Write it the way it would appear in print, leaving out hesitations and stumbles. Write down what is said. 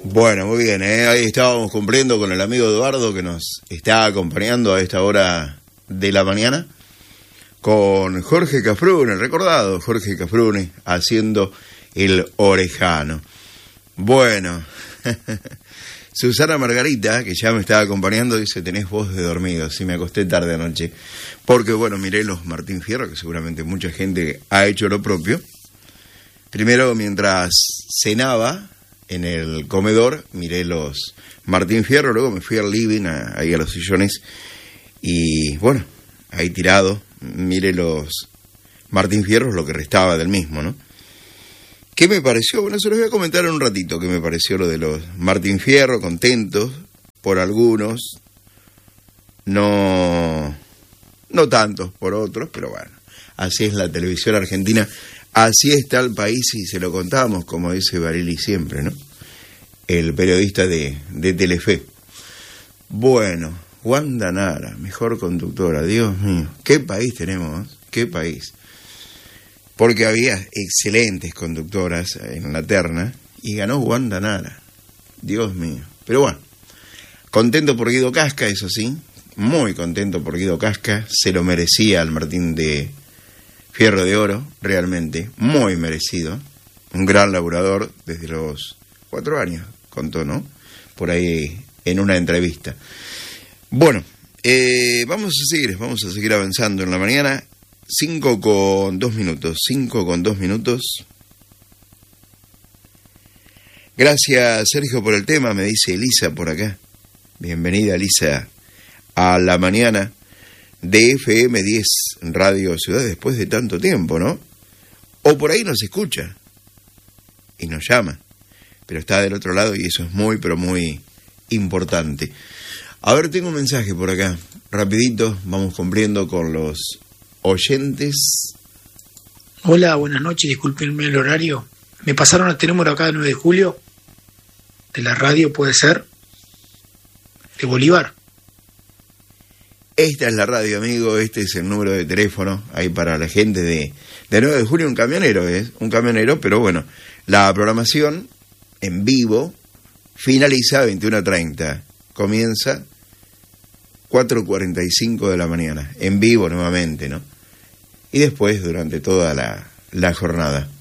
Bueno, muy bien, ahí estábamos cumpliendo con el amigo Eduardo que nos está acompañando a esta hora de la mañana, con Jorge Cafrune, el recordado Jorge Cafrune, haciendo el orejano. Bueno, Susana Margarita, que ya me estaba acompañando, dice: tenés voz de dormido, si me acosté tarde anoche, porque bueno, miré los Martín Fierro, que seguramente mucha gente ha hecho lo propio. Primero, mientras cenaba en el comedor, miré los Martín Fierro, luego me fui al living, ahí a los sillones, y bueno, ahí tirado, miré los Martín Fierro, lo que restaba del mismo, ¿no? ¿Qué me pareció? Bueno, se los voy a comentar en un ratito, qué me pareció lo de los Martín Fierro, contentos por algunos, no tantos por otros, pero bueno, así es la televisión argentina. Así está el país y se lo contamos, como dice Barili siempre, ¿no? El periodista de Telefe. Bueno, Wanda Nara, mejor conductora, Dios mío, qué país tenemos, qué país. Porque había excelentes conductoras en la terna y ganó Wanda Nara, Dios mío. Pero bueno, contento por Guido Casca, eso sí, muy contento por Guido Casca, se lo merecía al Martín de Fierro de Oro, realmente, muy merecido. Un gran laburador desde los 4 años, contó, ¿no? Por ahí en una entrevista. Bueno, vamos a seguir avanzando en la mañana. 5:02 minutos. Gracias, Sergio, por el tema, me dice Elisa por acá. Bienvenida, Elisa, a la mañana de FM 10 Radio Ciudad después de tanto tiempo, ¿no? O por ahí nos escucha y nos llama, pero está del otro lado y eso es muy, pero muy importante. A ver, tengo un mensaje por acá, rapidito, vamos cumpliendo con los oyentes. Hola, buenas noches, discúlpenme el horario. Me pasaron este número acá del 9 de julio, de la radio, puede ser, de Bolívar. Esta es la radio, amigo, este es el número de teléfono, ahí para la gente de 9 de julio, un camionero, pero bueno, la programación en vivo finaliza a 21:30, comienza 4:45 de la mañana, en vivo nuevamente, ¿no? Y después durante toda la jornada.